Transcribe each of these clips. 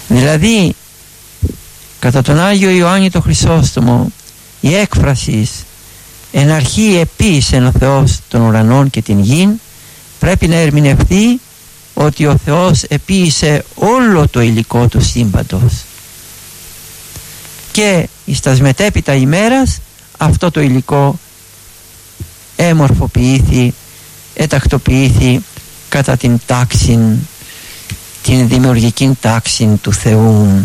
Δηλαδή κατά τον Άγιο Ιωάννη το Χρυσόστομο η έκφραση «εν αρχή επίησεν ο Θεός των ουρανών και την γην» πρέπει να ερμηνευτεί ότι ο Θεός επίησε όλο το υλικό του σύμπαντος και εις τας μετέπειτα ημέρας αυτό το υλικό έμορφοποιήθη, ετακτοποιήθη κατά την τάξη, την δημιουργική τάξη του Θεού.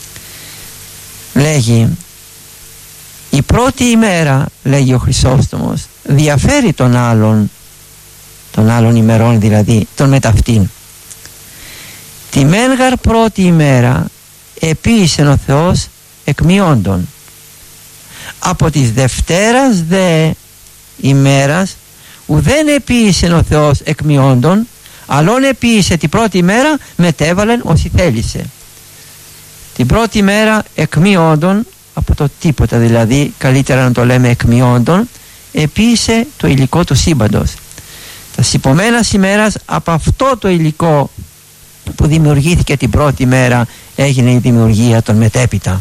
Λέγει η πρώτη ημέρα, λέγει ο Χρυσόστομος, διαφέρει των άλλων ημερών, δηλαδή των μεταυτήν. Τη μέγαρ πρώτη ημέρα επίησεν ο Θεός εκμιόντων. Από της Δευτέρας δε ημέρας ουδέν επίησεν ο Θεός εκμιόντων, αλλόν επίησε την πρώτη ημέρα μετέβαλεν όσοι θέλησε. Την πρώτη ημέρα εκμιόντων, από το τίποτα δηλαδή, καλύτερα να το λέμε εκμιόντων, επίησε το υλικό του σύμπαντος. Τα συπομένας ημέρας από αυτό το υλικό που δημιουργήθηκε την πρώτη μέρα έγινε η δημιουργία των μετέπειτα.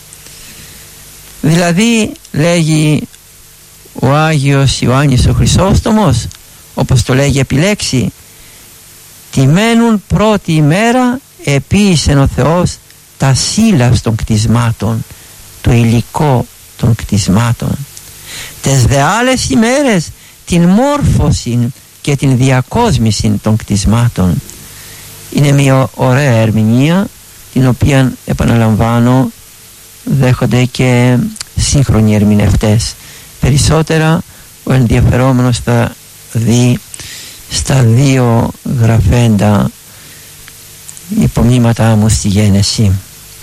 Δηλαδή λέγει ο Άγιος Ιωάννης ο Χρυσόστομος, όπως το λέγει επιλέξει, τιμένουν πρώτη ημέρα επίησεν ο Θεός τα σύλλας των κτισμάτων, το υλικό των κτισμάτων. Τες δε άλλες ημέρες την μόρφωση και την διακόσμηση των κτισμάτων. Είναι μια ωραία ερμηνεία, την οποία επαναλαμβάνω δέχονται και σύγχρονοι ερμηνευτές. Περισσότερα ο ενδιαφερόμενος θα δει στα δύο γραφέντα υπομνήματά μου στη Γένεση.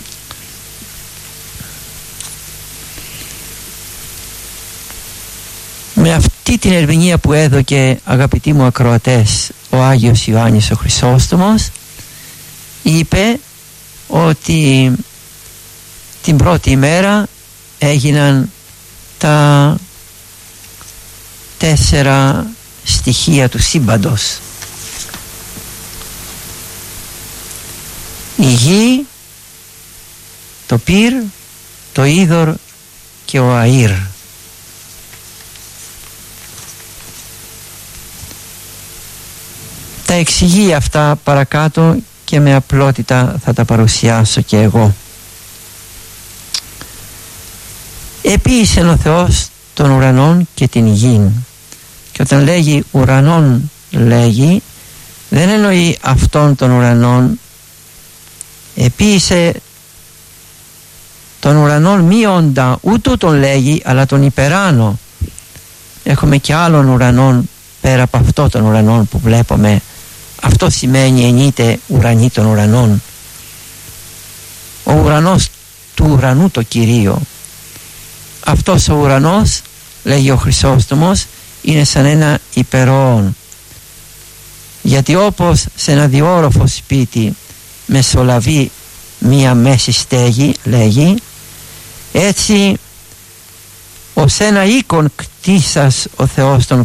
Με αυτή την ερμηνεία που έδωκε, αγαπητοί μου ακροατές, ο Άγιος Ιωάννης ο Χρυσόστομος, είπε ότι την πρώτη ημέρα έγιναν τα 4 στοιχεία του σύμπαντος: η γη, το πυρ, το είδωρ και ο αήρ. Τα εξηγεί αυτά παρακάτω και με απλότητα θα τα παρουσιάσω και εγώ. Επίησεν ο Θεός των ουρανών και την γην. Και όταν λέγει ουρανών, λέγει, δεν εννοεί αυτόν των ουρανών. Επίησε των ουρανών μη όντα, ούτω τον λέγει, αλλά τον υπεράνω. Έχουμε και άλλων ουρανών πέρα από αυτό των ουρανών που βλέπουμε. Αυτό σημαίνει ενείται ουρανή των ουρανών. Ο ουρανός του ουρανού το Κυρίο. Αυτός ο ουρανός, λέγει ο Χρυσόστομος, είναι σαν ένα υπερόον. Γιατί όπως σε ένα διόροφο σπίτι μεσολαβεί μία μέση στέγη, λέγει, έτσι ως ένα οίκον κτίσας ο Θεός των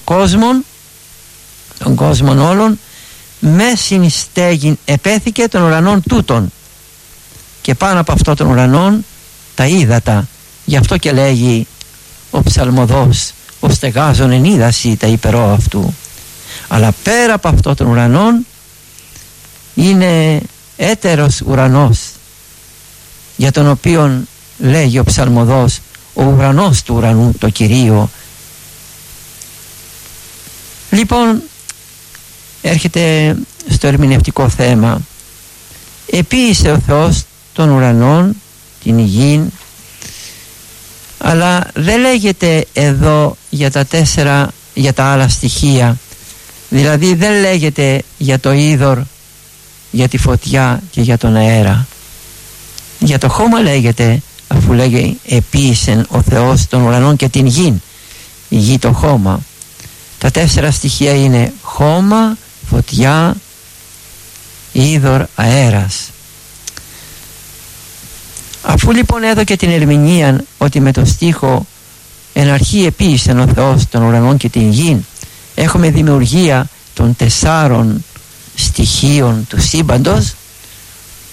κόσμων όλων, μέσην στέγην επέθηκε των ουρανών τούτων, και πάνω από αυτό των ουρανών τα ύδατα. Γι' αυτό και λέγει ο ψαλμοδός, ο στεγάζων εν ύδαση τα υπερό αυτού. Αλλά πέρα από αυτό των ουρανών είναι έτερος ουρανός, για τον οποίον λέγει ο ψαλμοδός, ο ουρανός του ουρανού το Κυρίο. Λοιπόν, έρχεται στο ερμηνευτικό θέμα. Επίησε ο Θεός των ουρανών, την γην, αλλά δεν λέγεται εδώ για τα 4, για τα άλλα στοιχεία. Δηλαδή δεν λέγεται για το είδωρ, για τη φωτιά και για τον αέρα. Για το χώμα λέγεται, αφού λέγει επίησεν ο Θεός των ουρανών και την γην, η γη το χώμα. Τα 4 στοιχεία είναι χώμα, φωτιά, είδωρ, αέρας. Αφού λοιπόν έδωκε την ερμηνεία ότι με το στίχο εν αρχή επίησεν ο Θεός των ουρανών και την γην έχουμε δημιουργία των 4 στοιχείων του σύμπαντος,